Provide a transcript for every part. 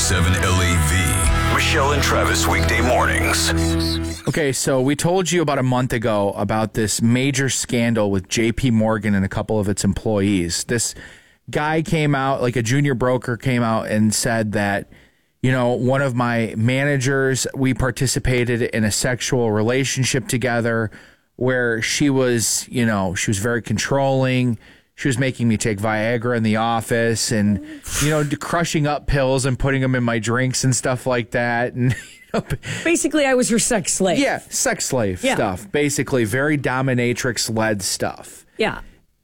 97 LAV. Michelle and Travis weekday mornings. Okay, so we told you about a month ago about this major scandal with JP Morgan and a couple of its employees. This guy came out, like a junior broker came out and said that, you know, one of my managers, we participated in a sexual relationship together where she was, you know, she was very controlling. She was making me take Viagra in the office and, you know, crushing up pills and putting them in my drinks and stuff like that. And basically, I was her sex slave. Yeah, sex slave stuff. Basically, very dominatrix-led stuff. Yeah.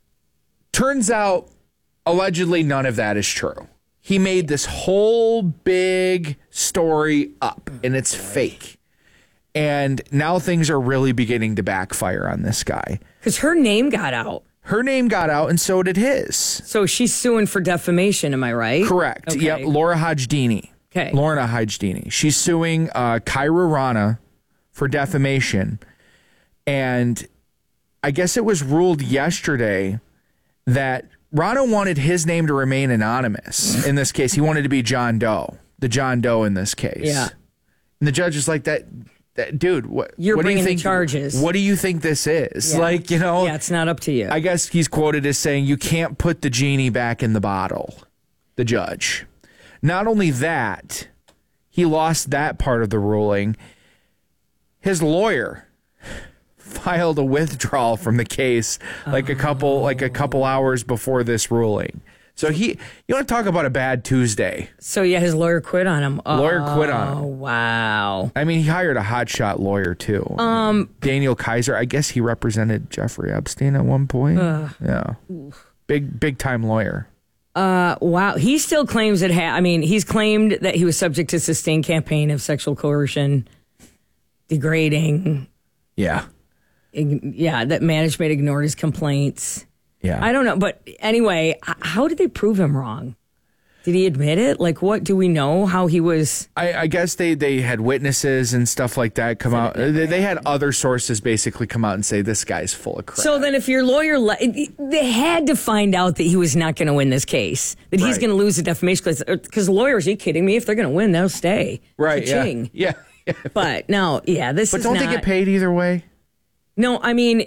Turns out, allegedly, none of that is true. He made this whole big story up, and it's fake. And now things are really beginning to backfire on this guy. Because her name got out. Her name got out, and so did his. So she's suing for defamation, am I right? Correct. Okay. Yep, Laura Hajdini. Okay. Lorna Hajdini. She's suing Kyra Rana for defamation. And I guess it was ruled yesterday that Rana wanted his name to remain anonymous. In this case, he wanted to be John Doe, the John Doe in this case. Yeah. And the judge is like, that dude, what You're what do you bringing think, the charges. What do you think this is? Yeah. Like, you know. Yeah, it's not up to you. I guess he's quoted as saying, you can't put the genie back in the bottle, the judge. Not only that, he lost that part of the ruling. His lawyer filed a withdrawal from the case like a couple hours before this ruling. So you want to talk about a bad Tuesday. So yeah, his lawyer quit on him. Lawyer quit on him. Oh, wow. I mean, he hired a hotshot lawyer too. Daniel Kaiser, I guess he represented Jeffrey Epstein at one point. Yeah. Big time lawyer. Wow. He still claims he's claimed that he was subject to sustained campaign of sexual coercion, degrading. Yeah. That management ignored his complaints. Yeah. I don't know. But anyway, how did they prove him wrong? Did he admit it? Like, what do we know how he was? I guess they had witnesses and stuff like that come out. They had other sources basically come out and say this guy's full of crap. So then if your lawyer, they had to find out that he was not going to win this case, that he's going to lose the defamation case. Because lawyers, are you kidding me? If they're going to win, they'll stay. Right. Cha-ching. Yeah. But no, this but is don't not, they get paid either way? No, I mean,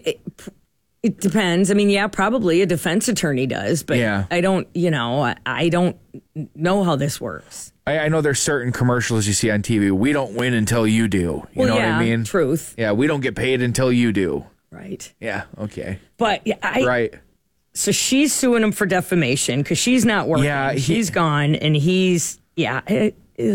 it depends. I mean, yeah, probably a defense attorney does, but I don't, I don't know how this works. I know there's certain commercials you see on TV. We don't win until you do. You know what I mean? Truth. Yeah, we don't get paid until you do. Right. Yeah, okay. But right. So she's suing him for defamation because she's not working. Yeah, she's gone, and he's I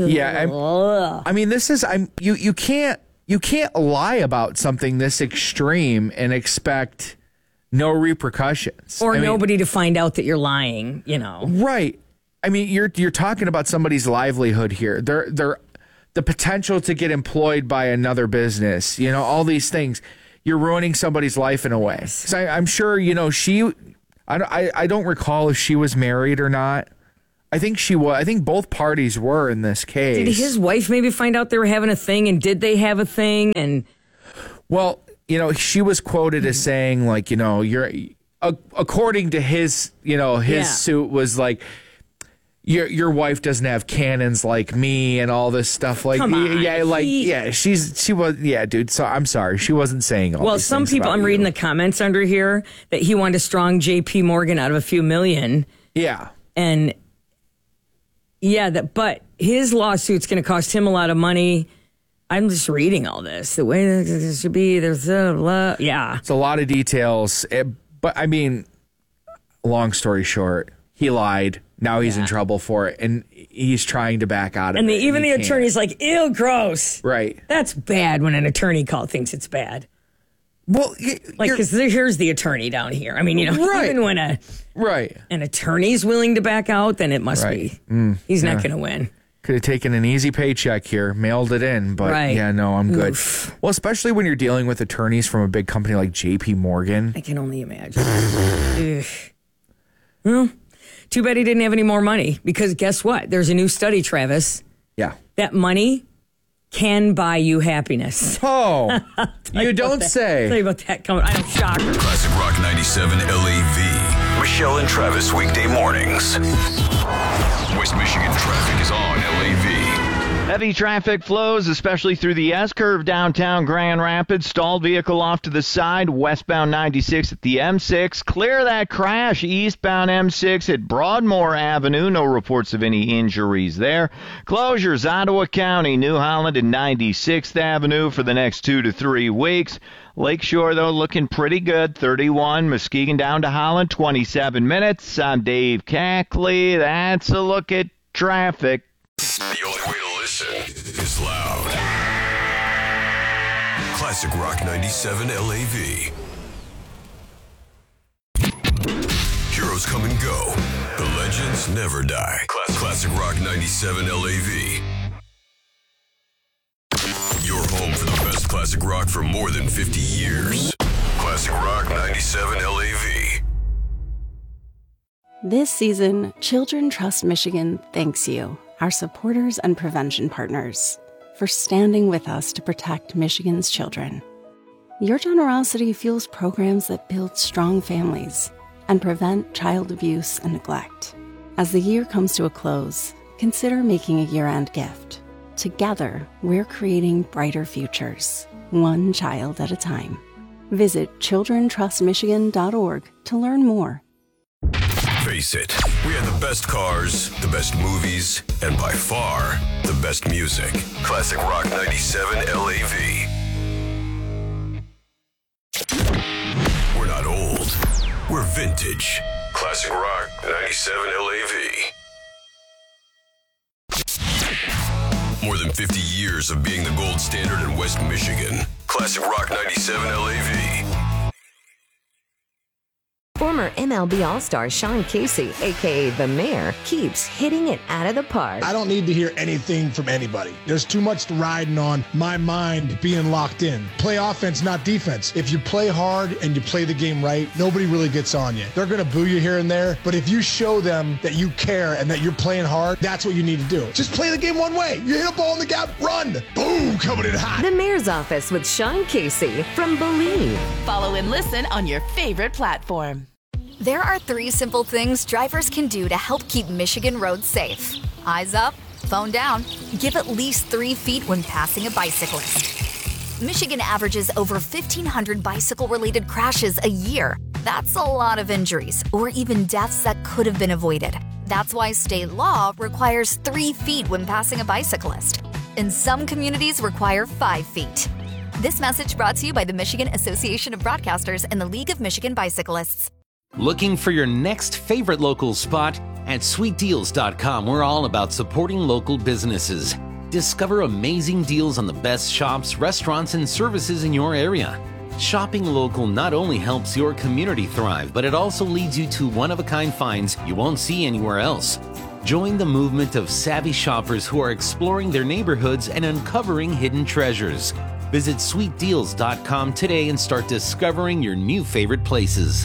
mean, this is you can't lie about something this extreme and expect no repercussions or nobody to find out that you're lying. Right. I mean, you're talking about somebody's livelihood here. They're the potential to get employed by another business. All these things. You're ruining somebody's life in a way. So I'm sure she. I don't recall if she was married or not. I think she was. I think both parties were in this case. Did his wife maybe find out they were having a thing, and did they have a thing? And well, she was quoted as saying, like, you're according to his, his suit was like, your wife doesn't have cannons like me and all this stuff. Like, come on. she was, dude. So I'm sorry, she wasn't saying all. Well, these some things people, about I'm reading the comments under here that he wanted a strong JP Morgan out of a few million. Yeah, and. Yeah, but his lawsuit's going to cost him a lot of money. I'm just reading all this. The way it should be, there's it's a lot of details. But I mean, long story short, he lied. Now he's in trouble for it, and he's trying to back out of it. And even the attorney's like, ew, gross. Right. That's bad when an attorney thinks it's bad. Well, because here's the attorney down here. I mean, even when an attorney's willing to back out, then it must be. He's not going to win. Could have taken an easy paycheck here, mailed it in, but I'm good. Oof. Well, especially when you're dealing with attorneys from a big company like JP Morgan. I can only imagine. Well, too bad he didn't have any more money, because guess what? There's a new study, Travis. Yeah. That money can buy you happiness. Oh, you don't say. I'll tell you about that coming. I'm shocked. Classic Rock 97 LAV. Michelle and Travis weekday mornings. West Michigan traffic is on LAV. Heavy traffic flows, especially through the S-curve downtown Grand Rapids. Stalled vehicle off to the side, westbound 96 at the M6. Clear that crash, eastbound M6 at Broadmoor Avenue. No reports of any injuries there. Closures, Ottawa County, New Holland and 96th Avenue for the next 2 to 3 weeks. Lakeshore, though, looking pretty good. 31, Muskegon down to Holland, 27 minutes. I'm Dave Cackley. That's a look at traffic. The only way to listen is loud. Classic Rock 97 LAV. Heroes come and go. The legends never die. Classic Rock 97 LAV. Your home for the best classic rock for more than 50 years. Classic Rock 97 LAV. This season, Children Trust Michigan thanks you, our supporters and prevention partners, for standing with us to protect Michigan's children. Your generosity fuels programs that build strong families and prevent child abuse and neglect. As the year comes to a close, consider making a year-end gift. Together, we're creating brighter futures, one child at a time. Visit childrentrustmichigan.org to learn more. Face it, we have the best cars, the best movies, and by far, the best music. Classic Rock 97 LAV. We're not old, we're vintage. Classic Rock 97 LAV. More than 50 years of being the gold standard in West Michigan. Classic Rock 97 LAV. Former MLB All-Star Sean Casey, a.k.a. The Mayor, keeps hitting it out of the park. I don't need to hear anything from anybody. There's too much riding on my mind being locked in. Play offense, not defense. If you play hard and you play the game right, nobody really gets on you. They're going to boo you here and there, but if you show them that you care and that you're playing hard, that's what you need to do. Just play the game one way. You hit a ball in the gap, run. Boom, coming in hot. The Mayor's Office with Sean Casey from Believe. Follow and listen on your favorite platform. There are 3 simple things drivers can do to help keep Michigan roads safe. Eyes up, phone down, give at least 3 feet when passing a bicyclist. Michigan averages over 1,500 bicycle-related crashes a year. That's a lot of injuries, or even deaths that could have been avoided. That's why state law requires 3 feet when passing a bicyclist. And some communities require 5 feet. This message brought to you by the Michigan Association of Broadcasters and the League of Michigan Bicyclists. Looking for your next favorite local spot? At sweetdeals.com, we're all about supporting local businesses. Discover amazing deals on the best shops, restaurants, and services in your area. Shopping local not only helps your community thrive, but it also leads you to one-of-a-kind finds you won't see anywhere else. Join the movement of savvy shoppers who are exploring their neighborhoods and uncovering hidden treasures. Visit sweetdeals.com today and start discovering your new favorite places.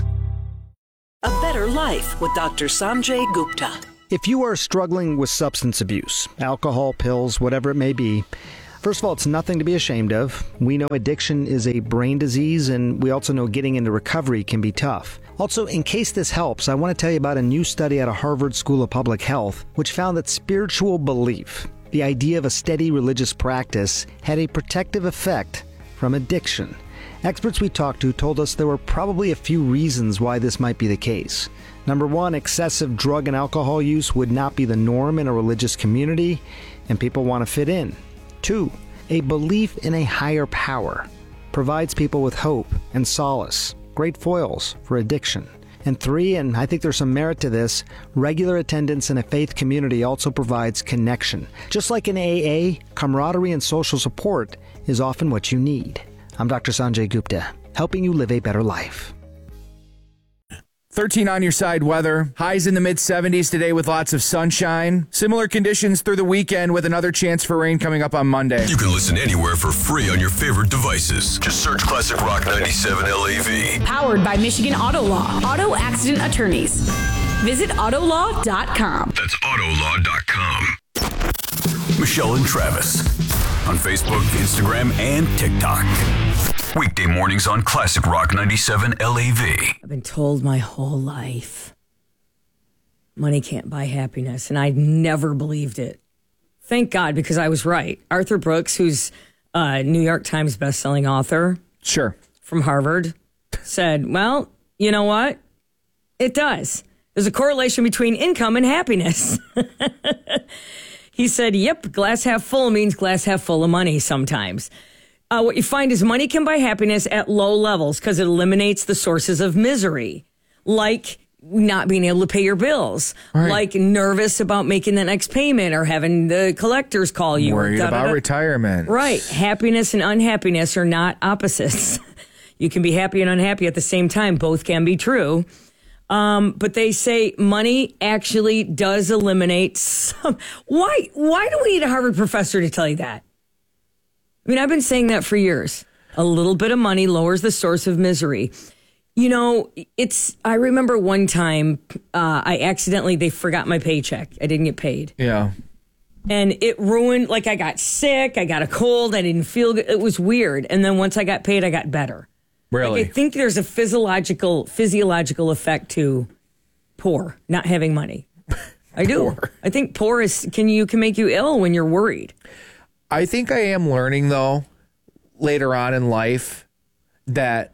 A Better Life with Dr. Sanjay Gupta. If you are struggling with substance abuse, alcohol, pills, whatever it may be, first of all, it's nothing to be ashamed of. We know addiction is a brain disease, and we also know getting into recovery can be tough. Also, in case this helps, I want to tell you about a new study out of Harvard School of Public Health, which found that spiritual belief, the idea of a steady religious practice, had a protective effect from addiction. Experts we talked to told us there were probably a few reasons why this might be the case. Number 1, excessive drug and alcohol use would not be the norm in a religious community, and people want to fit in. 2, a belief in a higher power provides people with hope and solace, great foils for addiction. And 3, and I think there's some merit to this, regular attendance in a faith community also provides connection. Just like in AA, camaraderie and social support is often what you need. I'm Dr. Sanjay Gupta, helping you live a better life. 13 on your side weather. Highs in the mid-70s today with lots of sunshine. Similar conditions through the weekend with another chance for rain coming up on Monday. You can listen anywhere for free on your favorite devices. Just search Classic Rock 97 LAV. Powered by Michigan Auto Law. Auto accident attorneys. Visit autolaw.com. That's autolaw.com. Michelle and Travis on Facebook, Instagram, and TikTok. Weekday mornings on Classic Rock 97 LAV. I've been told my whole life money can't buy happiness, and I never believed it Thank God, because I was right. Arthur Brooks, who's a New York Times bestselling author. Sure. From Harvard, said, well, you know what? It does. There's a correlation between income and happiness. He said, yep, glass half full means glass half full of money sometimes. What you find is money can buy happiness at low levels because it eliminates the sources of misery, like not being able to pay your bills, like nervous about making the next payment or having the collectors call you. Worried about retirement. Right. Happiness and unhappiness are not opposites. You can be happy and unhappy at the same time. Both can be true. But they say money actually does eliminate some. Why do we need a Harvard professor to tell you that? I mean, I've been saying that for years. A little bit of money lowers the source of misery. You know, I remember one time they forgot my paycheck. I didn't get paid. Yeah. And it ruined, like I got sick, I got a cold, I didn't feel good. It was weird. And then once I got paid, I got better. Really? Like I think there's a physiological effect to poor, not having money. I do. I think poor can make you ill when you're worried. I think I am learning, though, later on in life that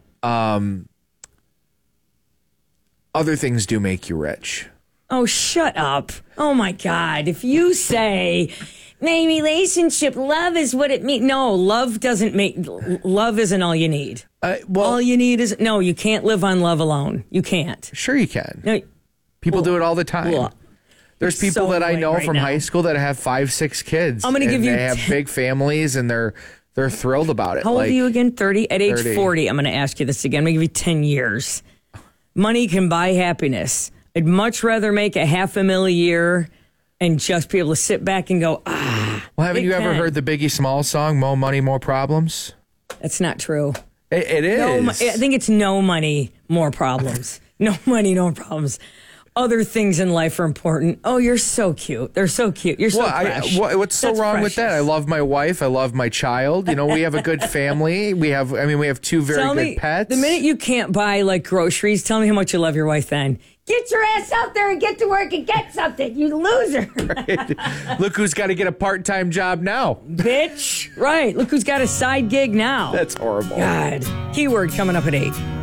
other things do make you rich. Oh, shut up. Oh, my God. If you say, my relationship, love is what it means. No, love isn't all you need. All you need is, no, you can't live on love alone. You can't. Sure you can. No, People do it all the time. There's people that I know from now. high school that have 5-6 kids. I'm going to give you. They have big families and they're thrilled about it. How old are you again? 30? At age 30. 40, I'm going to ask you this again. I'm going to give you 10 years. Money can buy happiness. I'd much rather make $500,000 a year and just be able to sit back and go, Well, haven't you ever heard the Biggie Smalls song, More Money, More Problems? That's not true. It is. I think it's no money, more problems. No money, no problems. Other things in life are important. Oh, you're so cute. They're so cute. You're so fresh. What's so wrong with that? I love my wife. I love my child. You know, we have a good family. We have 2 very good pets. The minute you can't buy like groceries, tell me how much you love your wife then. Get your ass out there and get to work and get something, you loser. Right. Look who's got to get a part-time job now. Bitch. Right. Look who's got a side gig now. That's horrible. God. Keyword coming up at 8.